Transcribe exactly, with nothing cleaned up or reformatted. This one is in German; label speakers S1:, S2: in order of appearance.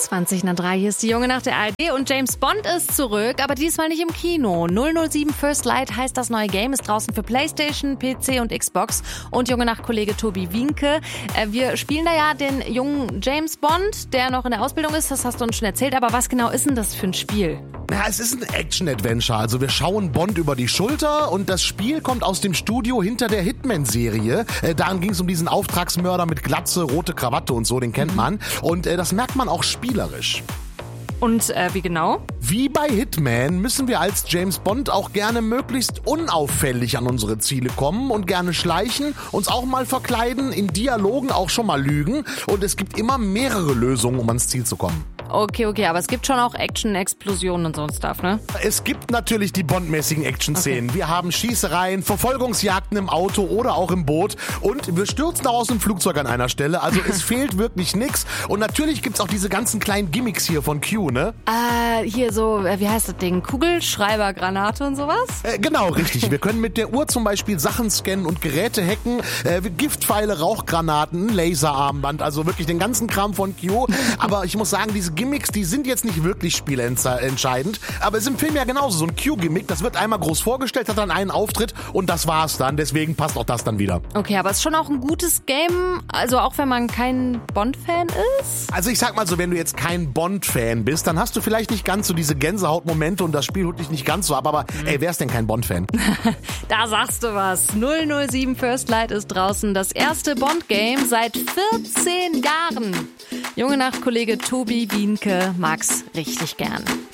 S1: zwanzig nach drei, hier ist die Junge nach der A R D und James Bond ist zurück, aber diesmal nicht im Kino. null null sieben First Light heißt das neue Game, ist draußen für Playstation, P C und Xbox. Und Junge Nacht Kollege Tobi Wienke, äh, wir spielen da ja den jungen James Bond, der noch in der Ausbildung ist, das hast du uns schon erzählt, aber was genau ist denn das für ein Spiel?
S2: Ja, es ist ein Action-Adventure, also wir schauen Bond über die Schulter und das Spiel kommt aus dem Studio hinter der Hitman-Serie. Äh, darin ging es um diesen Auftragsmörder mit Glatze, rote Krawatte und so, den kennt man. Und äh, das merkt man auch spielerisch.
S1: Und äh, wie genau?
S2: Wie bei Hitman müssen wir als James Bond auch gerne möglichst unauffällig an unsere Ziele kommen und gerne schleichen, uns auch mal verkleiden, in Dialogen auch schon mal lügen. Und es gibt immer mehrere Lösungen, um ans Ziel zu kommen.
S1: Okay, okay, aber es gibt schon auch Action, Explosionen und so ein Stuff, ne?
S2: Es gibt natürlich die Bond-mäßigen Action-Szenen. Okay. Wir haben Schießereien, Verfolgungsjagden im Auto oder auch im Boot und wir stürzen auch aus dem Flugzeug an einer Stelle. Also es fehlt wirklich nix. Und natürlich gibt's auch diese ganzen kleinen Gimmicks hier von Q, ne?
S1: Äh, hier so, wie heißt das Ding? Kugelschreiber, Granate und sowas?
S2: Äh, genau, richtig. Wir können mit der Uhr zum Beispiel Sachen scannen und Geräte hacken. Äh, Giftpfeile, Rauchgranaten, Laserarmband, also wirklich den ganzen Kram von Q. Aber ich muss sagen, diese Gimmicks, die sind jetzt nicht wirklich spielentscheidend, aber es ist im Film ja genauso, so ein Q-Gimmick, das wird einmal groß vorgestellt, hat dann einen Auftritt und das war's dann, deswegen passt auch das dann wieder.
S1: Okay, aber es ist schon auch ein gutes Game, also auch wenn man kein Bond-Fan ist?
S2: Also ich sag mal so, wenn du jetzt kein Bond-Fan bist, dann hast du vielleicht nicht ganz so diese Gänsehautmomente und das Spiel holt dich nicht ganz so ab, aber mhm. ey, wer ist denn kein Bond-Fan?
S1: Da sagst du was. null null sieben First Light ist draußen, das erste Bond-Game seit vierzehn Jahren. Junge Nacht Kollege Tobi Wienke mag's richtig gern.